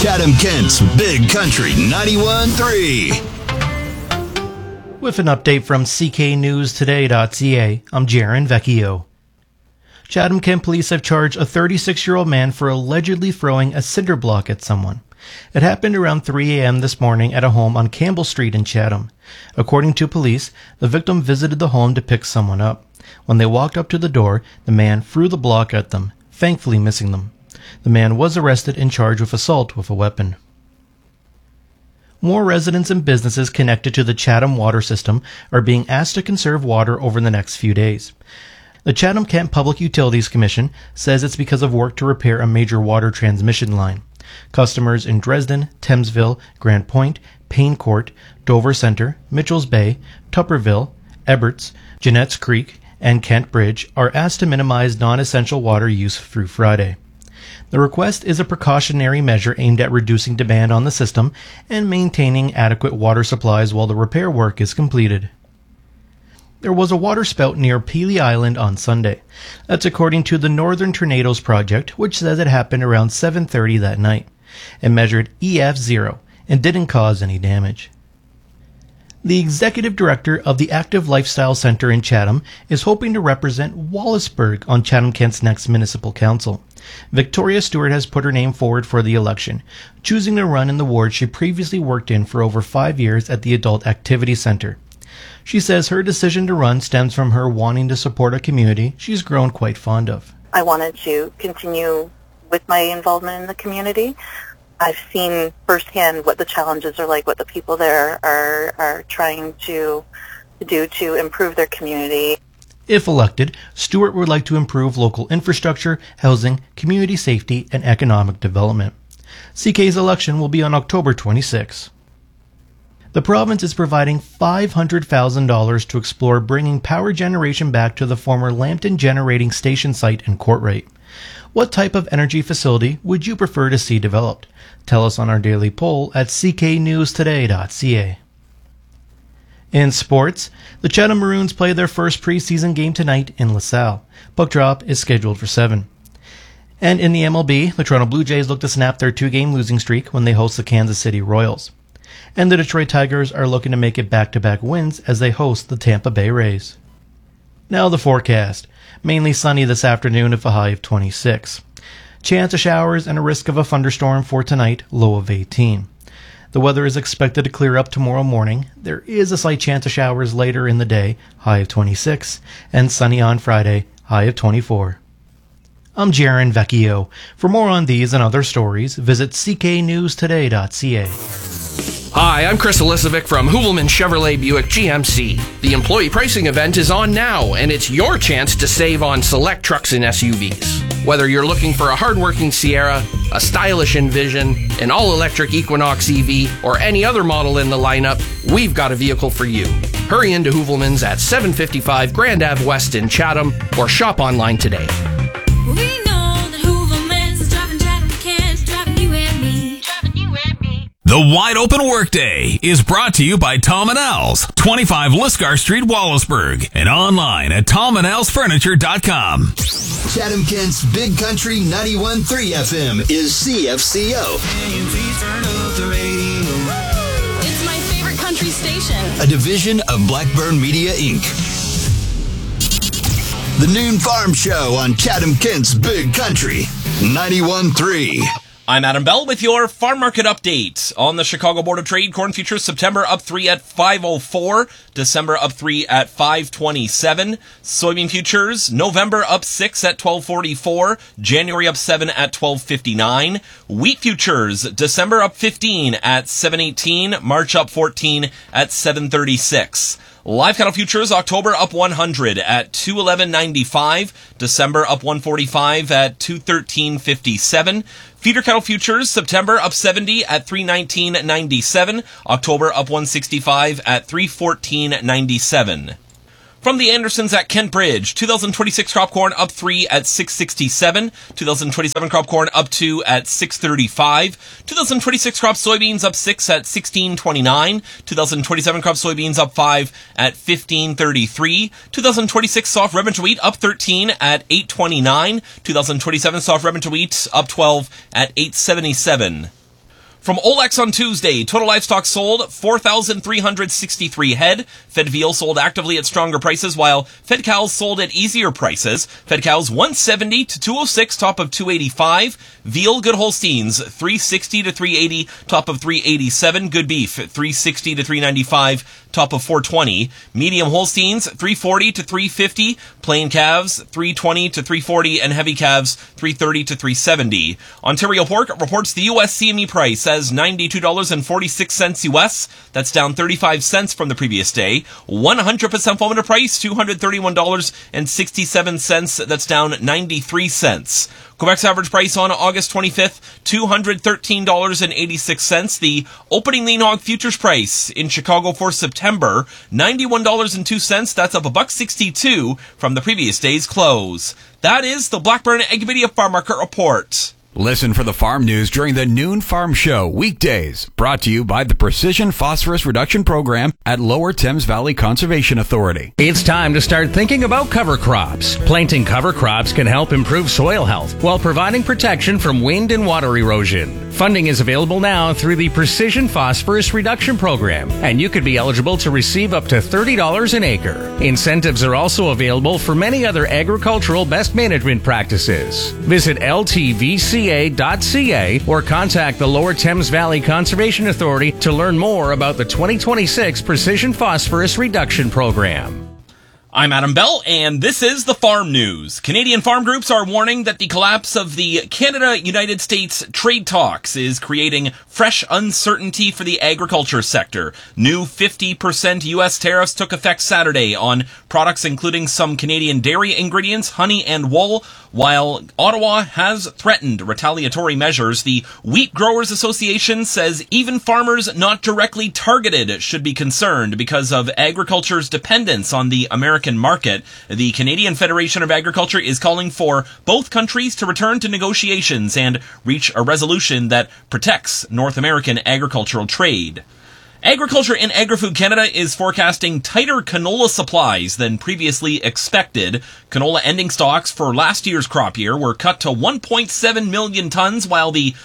Chatham-Kent's Big Country 91.3. With an update from CKNewsToday.ca, I'm Jaron Vecchio. Chatham-Kent police have charged a 36-year-old man for allegedly throwing a cinder block at someone. It happened around 3 a.m. this morning at a home on Campbell Street in Chatham. According to police, the victim visited the home to pick someone up. When they walked up to the door, the man threw the block at them, thankfully missing them. The man was arrested and charged with assault with a weapon. More residents and businesses connected to the Chatham water system are being asked to conserve water over the next few days. The Chatham-Kent Public Utilities Commission says it's because of work to repair a major water transmission line. Customers in Dresden, Thamesville, Grand Point, Payne Court, Dover Center, Mitchells Bay, Tupperville, Eberts, Jeanette's Creek, and Kent Bridge are asked to minimize non-essential water use through Friday. The request is a precautionary measure aimed at reducing demand on the system and maintaining adequate water supplies while the repair work is completed. There was a water spout near Pelee Island on Sunday. That's according to the Northern Tornadoes Project, which says it happened around 7:30 that night. It measured EF0 and didn't cause any damage. The executive director of the Active Lifestyle Center in Chatham is hoping to represent Wallaceburg on Chatham-Kent's next municipal council. Victoria Stewart has put her name forward for the election, choosing to run in the ward she previously worked in for over 5 years at the Adult Activity Center. She says her decision to run stems from her wanting to support a community she's grown quite fond of. I wanted to continue with my involvement in the community. I've seen firsthand what the challenges are like, what the people there are trying to do to improve their community. If elected, Stewart would like to improve local infrastructure, housing, community safety, and economic development. CK's election will be on October 26. The province is providing $500,000 to explore bringing power generation back to the former Lambton Generating Station site in Courtright. What type of energy facility would you prefer to see developed? Tell us on our daily poll at cknewstoday.ca. In sports, the Chatham Maroons play their first preseason game tonight in LaSalle. Puck drop is scheduled for 7. And in the MLB, the Toronto Blue Jays look to snap their 2-game losing streak when they host the Kansas City Royals. And the Detroit Tigers are looking to make it back-to-back wins as they host the Tampa Bay Rays. Now the forecast. Mainly sunny this afternoon with a high of 26. Chance of showers and a risk of a thunderstorm for tonight, low of 18. The weather is expected to clear up tomorrow morning. There is a slight chance of showers later in the day, high of 26, and sunny on Friday, high of 24. I'm Jaron Vecchio. For more on these and other stories, visit cknewstoday.ca. Hi, I'm Chris Elisovic from Hoovelman Chevrolet Buick GMC. The employee pricing event is on now, and it's your chance to save on select trucks and SUVs. Whether you're looking for a hardworking Sierra, a stylish Envision, an all-electric Equinox EV, or any other model in the lineup, we've got a vehicle for you. Hurry into Hoovelman's at 755 Grand Ave West in Chatham, or shop online today. The Wide Open Workday is brought to you by Tom & Al's, 25 Lisgar Street, Wallaceburg, and online at tomandalsfurniture.com. Chatham-Kent's Big Country 91.3 FM is CFCO. It's my favorite country station. A division of Blackburn Media, Inc. The Noon Farm Show on Chatham-Kent's Big Country 91.3. I'm Adam Bell with your farm market update. On the Chicago Board of Trade, corn futures September up 3 at 504, December up 3 at 527. Soybean futures November up 6 at 1244, January up 7 at 1259. Wheat futures December up 15 at 718, March up 14 at 736. Live cattle futures October up 100 at 211.95, December up 145 at 213.57. Feeder cattle futures September up 70 at 319.97, October up 165 at 314.97. From the Andersons at Kent Bridge, 2026 crop corn up 3 at 667, 2027 crop corn up 2 at 635, 2026 crop soybeans up 6 at 1629, 2027 crop soybeans up 5 at 1533, 2026 soft red winter wheat up 13 at 829, 2027 soft red winter wheat up 12 at 877. From Olex on Tuesday, total livestock sold 4,363 head. Fed veal sold actively at stronger prices, while fed cows sold at easier prices. Fed cows 170 to 206, top of 285. Veal, good Holsteins 360 to 380, top of 387. Good beef 360 to 395, top of 420. Medium Holsteins 340 to 350. Plain calves 320 to 340, and heavy calves 330 to 370. Ontario Pork reports the U.S. CME price as $92.46 US. That's down 35 cents from the previous day. 100% formative price $231.67. That's down 93 cents. Quebec's average price on August 25th, $213.86. The opening lean hog futures price in Chicago for September, $91.02. That's up $1.62 from the previous day's close. That is the Blackburn Ag Media Farm Market Report. Listen for the farm news during the Noon Farm Show weekdays, brought to you by the Precision Phosphorus Reduction Program at Lower Thames Valley Conservation Authority. It's time to start thinking about cover crops. Planting cover crops can help improve soil health while providing protection from wind and water erosion. Funding is available now through the Precision Phosphorus Reduction Program, and you could be eligible to receive up to $30 an acre. Incentives are also available for many other agricultural best management practices. Visit LTVCA.ca or contact the Lower Thames Valley Conservation Authority to learn more about the 2026 Precision Phosphorus Reduction Program. I'm Adam Bell, and this is the Farm News. Canadian farm groups are warning that the collapse of the Canada-United States trade talks is creating fresh uncertainty for the agriculture sector. New 50% U.S. tariffs took effect Saturday on products including some Canadian dairy ingredients, honey, and wool, while Ottawa has threatened retaliatory measures. The Wheat Growers Association says even farmers not directly targeted should be concerned because of agriculture's dependence on the American market. The Canadian Federation of Agriculture is calling for both countries to return to negotiations and reach a resolution that protects North American agricultural trade. Agriculture and Agri-Food Canada is forecasting tighter canola supplies than previously expected. Canola ending stocks for last year's crop year were cut to 1.7 million tons, while the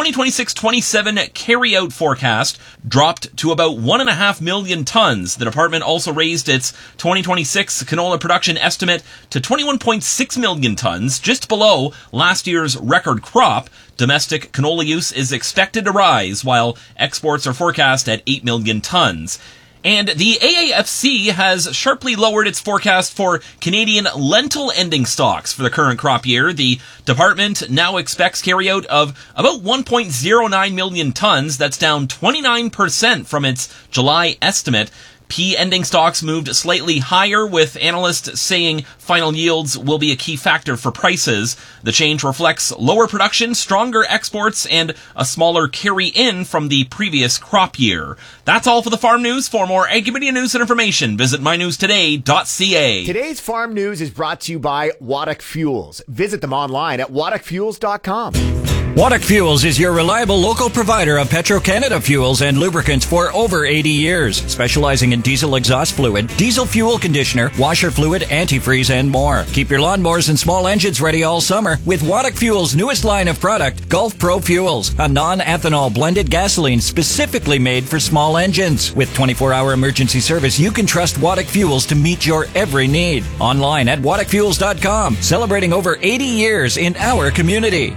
2026-27 carryout forecast dropped to about 1.5 million tons. The department also raised its 2026 canola production estimate to 21.6 million tons, just below last year's record crop. Domestic canola use is expected to rise, while exports are forecast at 8 million tons. And the AAFC has sharply lowered its forecast for Canadian lentil ending stocks for the current crop year. The department now expects carryout of about 1.09 million tons. That's down 29% from its July estimate. Pea ending stocks moved slightly higher, with analysts saying final yields will be a key factor for prices. The change reflects lower production, stronger exports, and a smaller carry-in from the previous crop year. That's all for the farm news. For more Agrimedia news and information, visit mynewstoday.ca. Today's farm news is brought to you by Waddock Fuels. Visit them online at waddockfuels.com. Waddock Fuels is your reliable local provider of Petro-Canada fuels and lubricants for over 80 years, specializing in diesel exhaust fluid, diesel fuel conditioner, washer fluid, antifreeze, and more. Keep your lawnmowers and small engines ready all summer with Waddock Fuels' newest line of product, Gulf Pro Fuels, a non-ethanol blended gasoline specifically made for small engines. With 24-hour emergency service, you can trust Waddock Fuels to meet your every need. Online at waddockfuels.com, celebrating over 80 years in our community.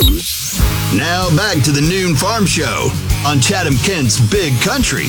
Now back to the Noon Farm Show on Chatham-Kent's Big Country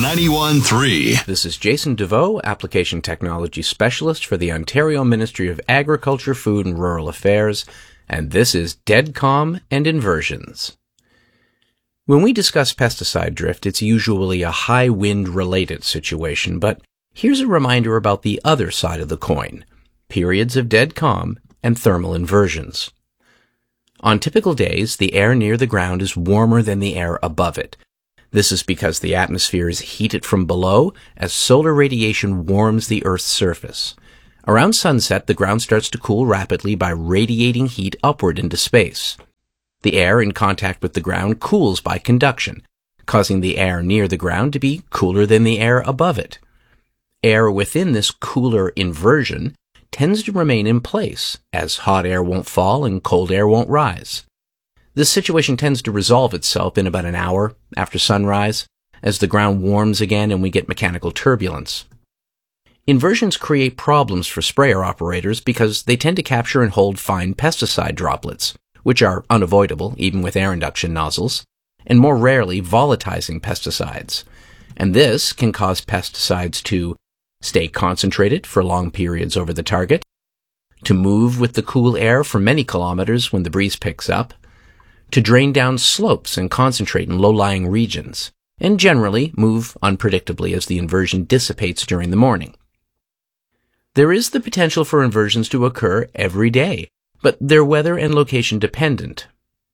91.3. This is Jason DeVoe, Application Technology Specialist for the Ontario Ministry of Agriculture, Food and Rural Affairs, and this is DEDCOM and Inversions. When we discuss pesticide drift, it's usually a high wind-related situation, but here's a reminder about the other side of the coin, periods of dead calm and thermal inversions. On typical days, the air near the ground is warmer than the air above it. This is because the atmosphere is heated from below as solar radiation warms the Earth's surface. Around sunset, the ground starts to cool rapidly by radiating heat upward into space. The air in contact with the ground cools by conduction, causing the air near the ground to be cooler than the air above it. Air within this cooler inversion tends to remain in place, as hot air won't fall and cold air won't rise. This situation tends to resolve itself in about an hour after sunrise, as the ground warms again and we get mechanical turbulence. Inversions create problems for sprayer operators because they tend to capture and hold fine pesticide droplets, which are unavoidable even with air induction nozzles, and more rarely volatilizing pesticides. And this can cause pesticides to stay concentrated for long periods over the target, to move with the cool air for many kilometers when the breeze picks up, to drain down slopes and concentrate in low-lying regions, and generally move unpredictably as the inversion dissipates during the morning. There is the potential for inversions to occur every day, but they're weather and location dependent.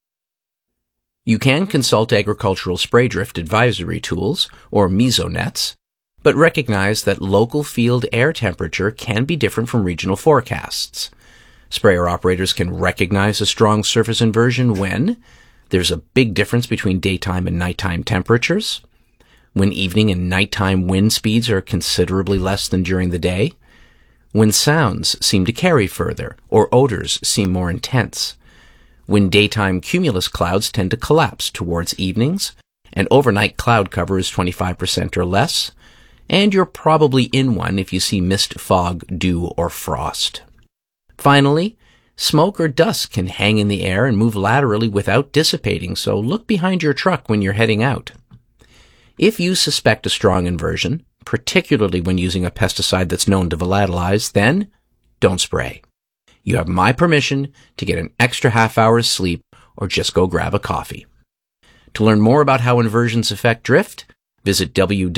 You can consult agricultural spray drift advisory tools, or mesonets, but recognize that local field air temperature can be different from regional forecasts. Sprayer operators can recognize a strong surface inversion when there's a big difference between daytime and nighttime temperatures, when evening and nighttime wind speeds are considerably less than during the day, when sounds seem to carry further or odors seem more intense, when daytime cumulus clouds tend to collapse towards evenings and overnight cloud cover is 25% or less, and you're probably in one if you see mist, fog, dew, or frost. Finally, smoke or dust can hang in the air and move laterally without dissipating, so look behind your truck when you're heading out. If you suspect a strong inversion, particularly when using a pesticide that's known to volatilize, then don't spray. You have my permission to get an extra half hour's sleep or just go grab a coffee. To learn more about how inversions affect drift, visit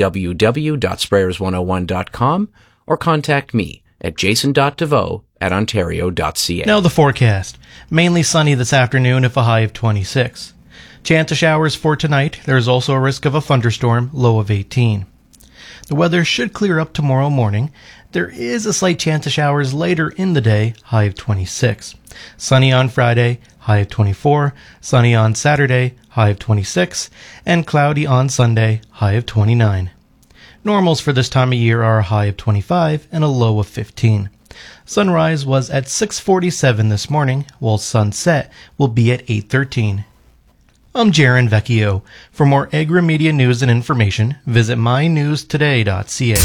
www.sprayers101.com or contact me at jason.devoe@ontario.ca. Now the forecast. Mainly sunny this afternoon with a high of 26. Chance of showers for tonight. There is also a risk of a thunderstorm, low of 18. The weather should clear up tomorrow morning. There is a slight chance of showers later in the day, high of 26. Sunny on Friday, high of 24. Sunny on Saturday, high of 26. And cloudy on Sunday, high of 29. Normals for this time of year are a high of 25 and a low of 15. Sunrise was at 6:47 this morning, while sunset will be at 8:13. I'm Jaron Vecchio. For more agri-media news and information, visit mynewstoday.ca.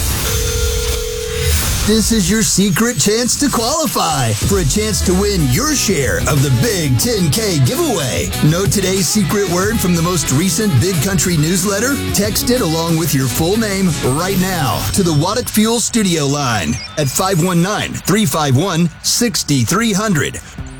This is your secret chance to qualify for a chance to win your share of the Big 10K giveaway. Know today's secret word from the most recent Big Country newsletter? Text it along with your full name right now to the Waddock Fuel studio line at 519-351-6300.